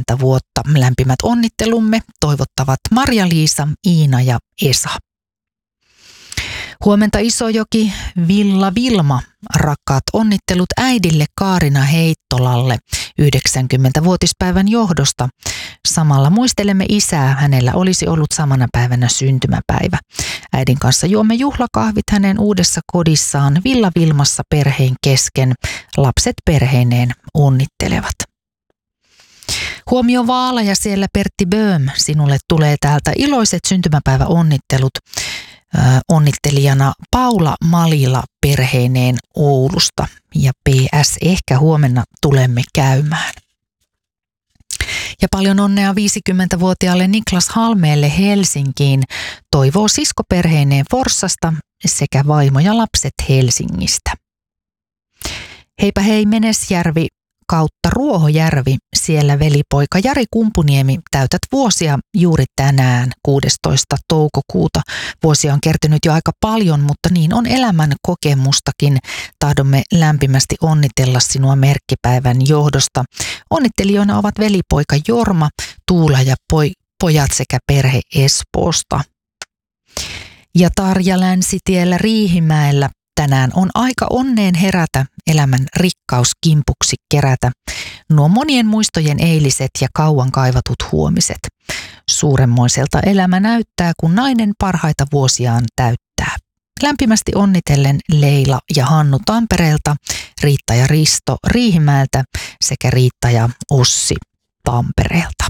vuotta. Lämpimät onnittelumme toivottavat Marja-Liisa, Iina ja Esa. Huomenta Isojoki, Villa Vilma. Rakkaat onnittelut äidille Kaarina Heittolalle 90-vuotispäivän johdosta. Samalla muistelemme isää, hänellä olisi ollut samana päivänä syntymäpäivä. Äidin kanssa juomme juhlakahvit hänen uudessa kodissaan Villa Vilmassa perheen kesken. Lapset perheineen onnittelevat. Huomio Vaala ja siellä Pertti Böhm, sinulle tulee täältä iloiset syntymäpäiväonnittelut. Onnittelijana Paula Malila perheineen Oulusta ja PS ehkä huomenna tulemme käymään. Ja paljon onnea 50-vuotiaalle Niklas Halmeelle Helsinkiin, toivoo sisko perheineen Forssasta sekä vaimo ja lapset Helsingistä. Heipä hei Menesjärvi kautta Ruohojärvi, siellä velipoika Jari Kumpuniemi, täytät vuosia juuri tänään 16. toukokuuta. Vuosia on kertynyt jo aika paljon, mutta niin on elämän kokemustakin. Tahdomme lämpimästi onnitella sinua merkkipäivän johdosta. Onnittelijoina ovat velipoika Jorma, Tuula ja pojat sekä perhe Espoosta. Ja Tarja Länsitiellä Riihimäellä. Tänään on aika onneen herätä, elämän rikkaus kimpuksi kerätä. Nuo monien muistojen eiliset ja kauan kaivatut huomiset. Suuremmoiselta elämä näyttää, kun nainen parhaita vuosiaan täyttää. Lämpimästi onnitellen Leila ja Hannu Tampereelta, Riitta ja Risto Riihimäeltä sekä Riitta ja Ossi Tampereelta.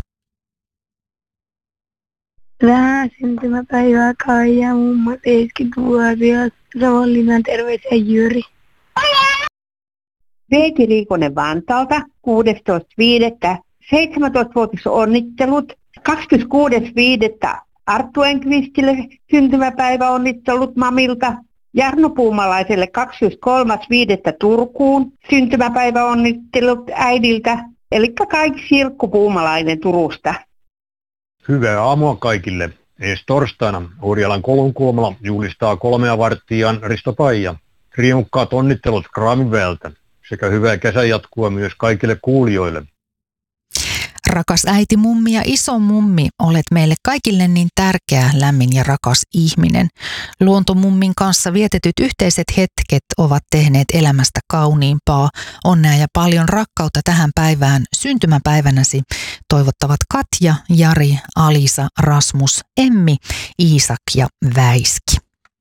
Vähän syntymäpäivää Kaija, mummo 70-vuotias, Savonlinnan terveisiä Jyri. Veeti Riikonen Vantaalta, 16.5. 17-vuotis onnittelut. 26.5. Arttu Enqvistille syntymäpäiväonnittelut mamilta. Jarno Puumalaiselle 23.5. Turkuun syntymäpäiväonnittelut äidiltä. Eli kaikki Sirkku Puumalainen Turusta. Hyvää aamua kaikille. Ensi torstaina Urjalan Kolunkulmalla juhlistaa 3 varttiaan Risto Paija. Riemukkaat onnittelut Kraamiväeltä sekä hyvää kesänjatkua myös kaikille kuulijoille. Rakas äiti mummi ja iso mummi, olet meille kaikille niin tärkeä, lämmin ja rakas ihminen. Luontomummin kanssa vietetyt yhteiset hetket ovat tehneet elämästä kauniimpaa. Onnea ja paljon rakkautta tähän päivään syntymäpäivänäsi toivottavat Katja, Jari, Alisa, Rasmus, Emmi, Iisak ja Väiski.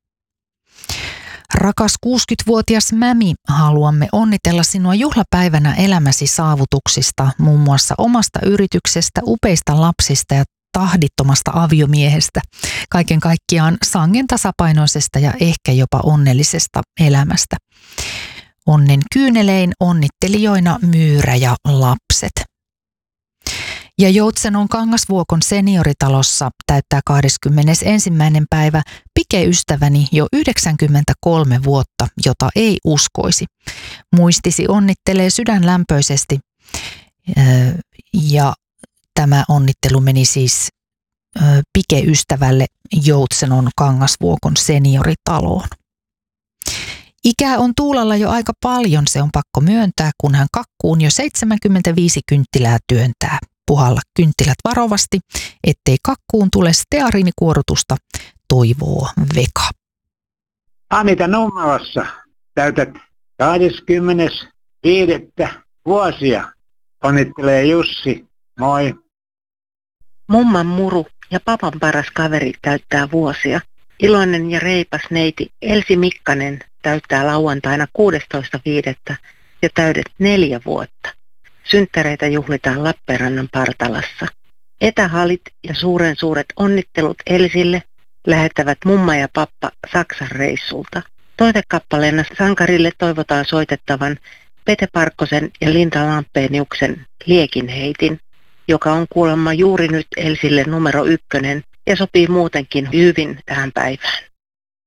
Rakas 60-vuotias Mämi, haluamme onnitella sinua juhlapäivänä elämäsi saavutuksista, muun muassa omasta yrityksestä, upeista lapsista ja tahdittomasta aviomiehestä. Kaiken kaikkiaan sangen tasapainoisesta ja ehkä jopa onnellisesta elämästä. Onnen kyynelein onnittelijoina Myyrä ja lapset. Ja Joutsenon Kangasvuokon senioritalossa täyttää 21. päivä Pike-ystäväni jo 93 vuotta, jota ei uskoisi. Muistisi onnittelee sydänlämpöisesti ja tämä onnittelu meni siis Pike-ystävälle Joutsenon Kangasvuokon senioritaloon. Ikää on Tuulalla jo aika paljon, se on pakko myöntää, kun hän kakkuun jo 75 kynttilää työntää. Puhalla kynttilät varovasti, ettei kakkuun tule steariinikuorutusta, toivoo Veka. Anita Nummelassa täytät 25. vuosia. Onnittelee Jussi. Moi. Mumman muru ja papan paras kaveri täyttää vuosia. Iloinen ja reipas neiti Elsi Mikkanen täyttää lauantaina 16.5. ja täydet 4 vuotta. Synttäreitä juhlitaan Lappeenrannan Partalassa. Etähalit ja suuret onnittelut Elsille lähettävät mumma ja pappa Saksan reissulta. Toivekappaleena sankarille toivotaan soitettavan Pete Parkkosen ja Linda Lampeniuksen Liekinheitin, joka on kuulemma juuri nyt Elsille numero 1 ja sopii muutenkin hyvin tähän päivään.